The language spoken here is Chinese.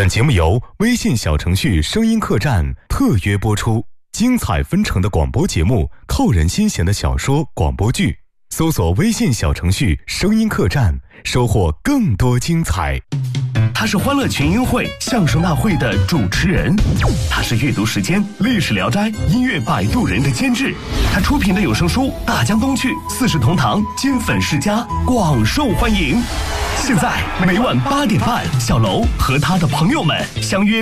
本节目由微信小程序声音客栈特约播出，精彩纷呈的广播节目，扣人心弦的小说、广播剧，搜索微信小程序声音客栈，收获更多精彩。 他是欢乐群英会相声大会的主持人，他是阅读时间历史聊斋音乐摆渡人的监制，他出品的有声书《大江东去》《四世同堂》金粉世家广受欢迎。现在每晚8点半，小楼和他的朋友们相约